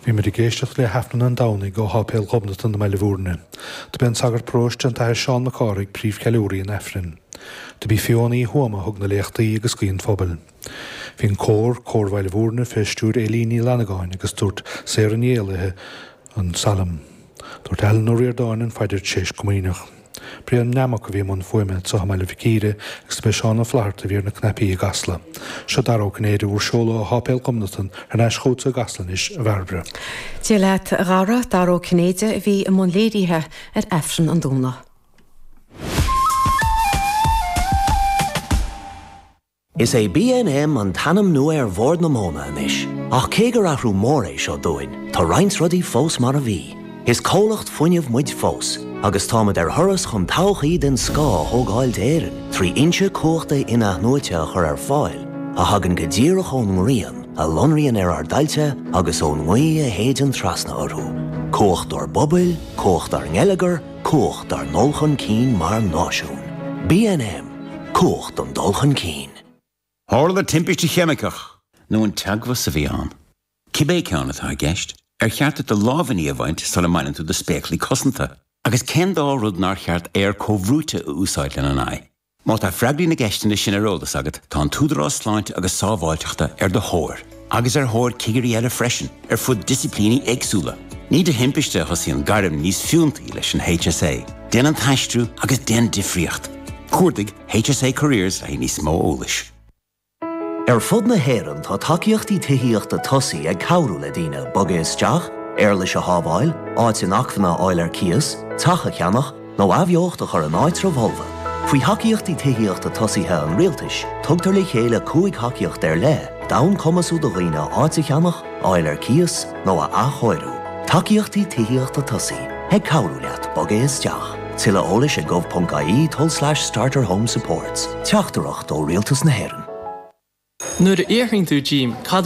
Bhí mar géisteach le hefnan an dánaí go hápéil gobnat an meile bhúrne. Tá ben sagart próist an tair Seán McCarrick príomh ceiliúí in Efrin. Tá bí Fionaí Huama thug na léachtaí agus cuíon phobal. Bhín córbhaile bhúrne festúr Elíní Lanagáin agus dúirt Séran Éalathe an Salam. Dúirt Eleanor Riordan feidir 6 cumínach. Brian neamach go bhí man fuime sa meile bhicíre agus be seánna flaart a bhíar na cnapií gasla. Seo daró cnéidir úr seola a hápéil gomnatan ar na scóta gaslan is a bharbre. Tí leat gára daró cnéide bhí am léirithe ar Efrin an Dúna. Is é B&M an tanam nua bhór na móna inis. Ach cégur ahrú mór é seo dúin, tá roinnt rudaí fós mar a bhí. Is cólacht fuinneamh muid fós, agus támad thuras chun tauchaí den scá thógáilt éireann, 3 inse cóchta ina nuaite chur fáil, a hagan go ddíireach ón ngrian, a lonraíonn ar dailte agus ón ngaí a héidean trasna orthú. Cócht ar bobail, cócht ar ngeileagar, cócht ar nolchan cín mar náisiún. B&M, cócht an dulchan cín. Hála timpiste cheamicach, nó an teagmha sa bhí an. Cibé ceanna atá gceist, cheartta de láhaní a bhaint sa mainan tú de spéclaí cosanta, agus cén dá rud nar cheart comhrúte úsáid lena ná. Má tá freagraí na gceistena sin arólas agat, tá an túdarrá sláint agus sábháilteachta de thóir, agus thóir cigarí eile freisin, fud disciplíní agsúla. Ní de himpiste chus í an garim níos fiúntaí leis an HSA, den an taistrú agus den difriocht. Cuairdig HSA Careers a níos mó ólais. Fud na héireann tá takeíochtaí tuithíochta tosaí ag cabhrú le daoine boga isteach, leis a hábháil, áit in achmhanna áil ar cias, tacha ceannach, nó abheocht a chur an áit bholva. Faoi takeíochtaí tuithíochta tosaithe an rialtais, tugtar le chéile 5 takeíocht le, dán cumasú do dhaoine áit a cheannach, áil ar cias, nó a achóirú. Takeíochtaí tuithíochta tosaí, ag cabhrú leat boga isteach. Tila ólais a gov.ie/starter home supports. Teachtarach dó rialtas na héireann. Nuair a éirthing tú Jim,